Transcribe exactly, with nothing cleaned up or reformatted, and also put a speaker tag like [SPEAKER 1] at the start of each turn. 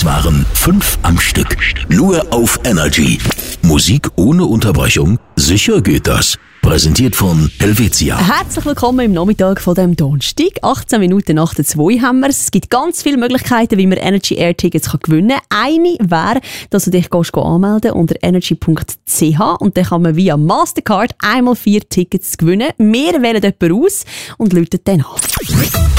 [SPEAKER 1] Das waren fünf am Stück. Nur auf Energy. Musik ohne Unterbrechung? Sicher geht das. Präsentiert von Helvetia.
[SPEAKER 2] Herzlich willkommen im Nachmittag von dem Donnerstag. achtzehn Minuten nach der zwei haben wir es. Es gibt ganz viele Möglichkeiten, wie man Energy Air Tickets gewinnen kann. Eine wäre, dass du dich gehst anmelden unter energy punkt c h und dann kann man via Mastercard einmal vier Tickets gewinnen. Wir wählen jemanden aus und läuten dann an.